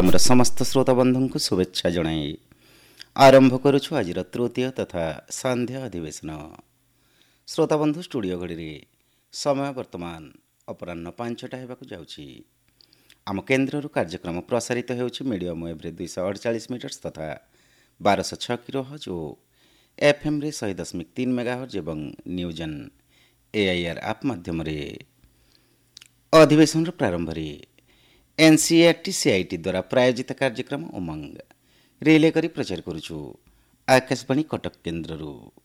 ଆମର ସମସ୍ତ ଶ୍ରୋତାବନ୍ଧୁ को शुभेच्छा जणाई आरंभ करुछु आजिर तृतीय तथा संध्या अधिवेशन। श्रोताबंधु स्टूडियो घड़ी समय वर्तमान अपराह्न 5टा हेबाकु जाउछि। आम केन्द्रରୁ କାର୍ଯ୍ୟକ୍ରମ ପ୍ରସାରିତ ହେଉଛି ମିଡ଼ିୟମ୍ ୱେଭ୍ରେ 248 ମିଟର୍ସ ତଥା 1206 କିଲୋହର୍ଟ୍ଜ ଓ ଏଫ୍ଏମ୍ରେ 100.3 ମେଗାହର୍ଟ୍ଜ ଏବଂ ନ୍ୟୁଜନ୍ ଏଆଇଆର୍ ଆପ୍ ମାଧ୍ୟମରେ। ଅଧିବେଶନର ପ୍ରାରମ୍ଭରେ एनसीईआरटी सीआईटी द्वारा प्रायोजित कार्यक्रम उमंग रिले करी प्रचार करुछु आकाशवाणी कटक केन्द्रରୁ।